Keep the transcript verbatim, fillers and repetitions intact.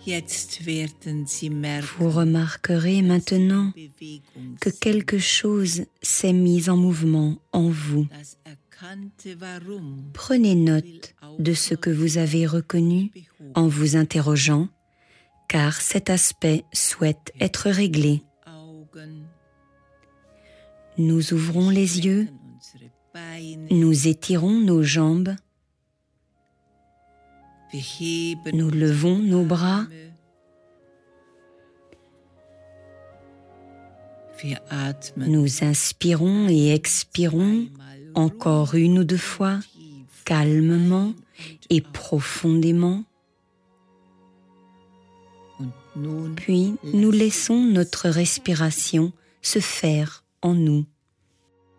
Vous remarquerez maintenant que quelque chose s'est mis en mouvement en vous. Prenez note de ce que vous avez reconnu en vous interrogeant, car cet aspect souhaite être réglé. Nous ouvrons les yeux, nous étirons nos jambes, nous levons nos bras, nous inspirons et expirons encore une ou deux fois, calmement et profondément. Puis nous laissons notre respiration se faire en nous.